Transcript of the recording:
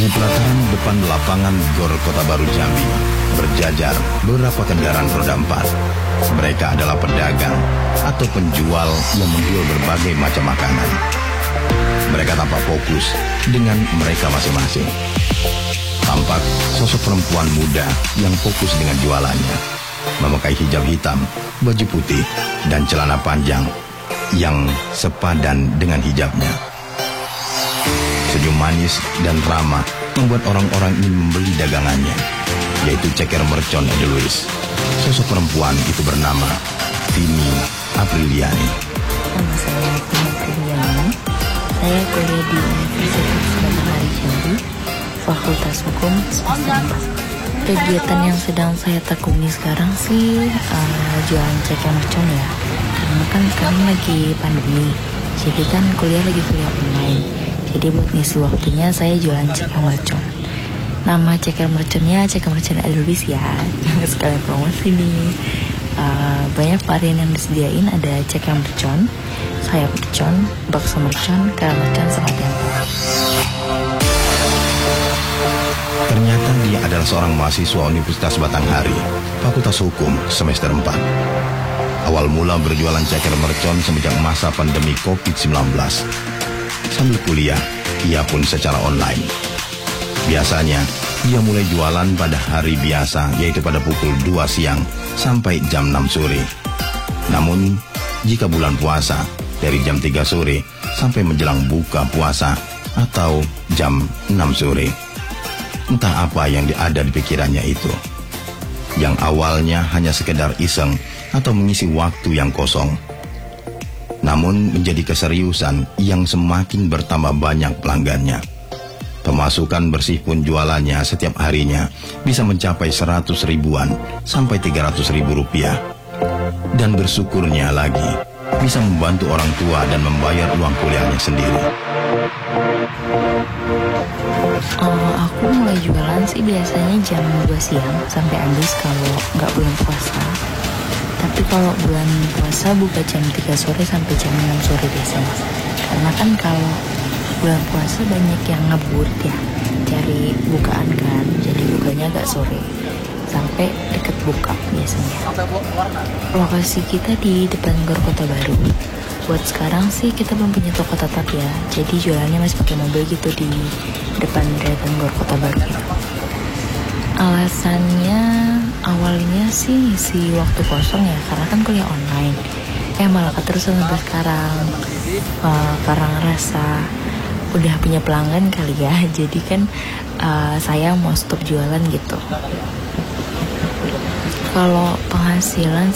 Di pelataran depan lapangan GOR Kota Baru Jambi berjajar beberapa kendaraan roda 4. Mereka adalah pedagang atau penjual yang menjual berbagai macam makanan. Mereka tampak fokus dengan mereka masing-masing. Tampak sosok perempuan muda yang fokus dengan jualannya, memakai hijab hitam, baju putih, dan celana panjang yang sepadan dengan hijabnya. Senyum manis dan ramah membuat orang-orang ingin membeli dagangannya, yaitu ceker mercon Edelweiss. Sosok perempuan itu bernama Vini Apriliani. Nama saya Vini Apriliani. Saya kuliah di Universitas Matahari Jambi, Fakultas Hukum semester 4. Kegiatan yang sedang saya tekuni sekarang sih jualan ceker mercon ya. Karena kan sekarang lagi pandemi, jadi kan kuliah online. Jadi buat ngisi waktunya saya jualan ceker mercon. Nama ceker merconnya ceker mercon Edelweiss ya. Sekalian promosi nih. Banyak varian yang disediain, ada ceker mercon, sayap mercon, bakso mercon, kara mercon, sama tempe. Ternyata dia adalah seorang mahasiswa Universitas Batanghari, Fakultas Hukum semester 4. Awal mula berjualan ceker mercon semenjak masa pandemi COVID-19. Sambil kuliah, ia pun secara online. Biasanya, dia mulai jualan pada hari biasa, yaitu pada pukul 2 siang sampai jam 6 sore. Namun, jika bulan puasa, dari jam 3 sore sampai menjelang buka puasa atau jam 6 sore. Entah apa yang ada di pikirannya itu. Yang awalnya hanya sekedar iseng atau mengisi waktu yang kosong. Namun menjadi keseriusan yang semakin bertambah banyak pelanggannya. Pemasukan bersih pun jualannya setiap harinya bisa mencapai 100 ribuan sampai 300 ribu rupiah. Dan bersyukurnya lagi, bisa membantu orang tua dan membayar uang kuliahnya sendiri. Aku mulai jualan sih biasanya jam 2 siang sampai habis kalau nggak bulan puasa. Tapi kalau bulan puasa buka jam 3 sore sampai jam 6 sore biasanya. Karena kan kalau bulan puasa banyak yang ngeburit ya, cari bukaan kan, jadi bukanya agak sore sampai deket buka biasanya. Lokasi kita di depan GOR Kota Baru. Buat sekarang sih kita belum punya toko tetap ya, jadi jualannya masih pakai mobil gitu di depan GOR Kota Baru gitu. Alasannya awalnya sih ngisi waktu kosong ya, karena kan kuliah online. Malah terus sampai sekarang karena ngerasa udah punya pelanggan kali ya, jadi kan saya mau stop jualan gitu. Kalau penghasilan